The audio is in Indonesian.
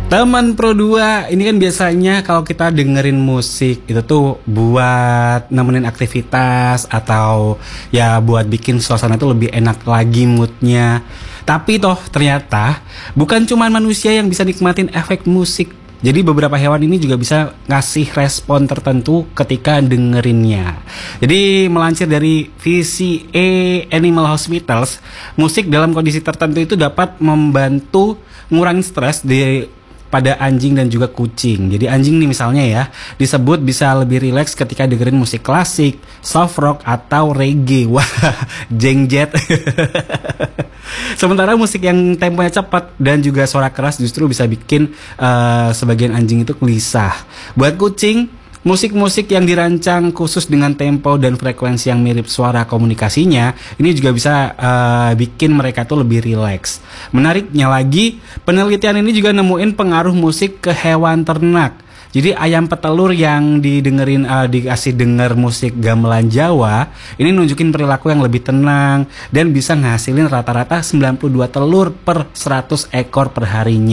Teman Pro 2, ini kan biasanya kalau kita dengerin musik itu tuh buat nemenin aktivitas atau ya buat bikin suasana itu lebih enak lagi moodnya. Tapi toh ternyata bukan cuma manusia yang bisa nikmatin efek musik. Jadi beberapa hewan ini juga bisa ngasih respon tertentu ketika dengerinnya. Jadi melansir dari VCA Animal Hospitals, musik dalam kondisi tertentu itu dapat membantu ngurangin stres pada anjing dan juga kucing. Jadi anjing nih misalnya ya, disebut bisa lebih rileks ketika dengerin musik klasik, soft rock atau reggae. Wah, jengjet. Sementara musik yang temponya cepat dan juga suara keras justru bisa bikin sebagian anjing itu gelisah. Buat kucing, musik-musik yang dirancang khusus dengan tempo dan frekuensi yang mirip suara komunikasinya, ini juga bisa bikin mereka tuh lebih rileks. Menariknya lagi, penelitian ini juga nemuin pengaruh musik ke hewan ternak. Jadi ayam petelur yang dikasih denger musik gamelan Jawa, ini nunjukin perilaku yang lebih tenang dan bisa ngasilin rata-rata 92 telur per 100 ekor per harinya.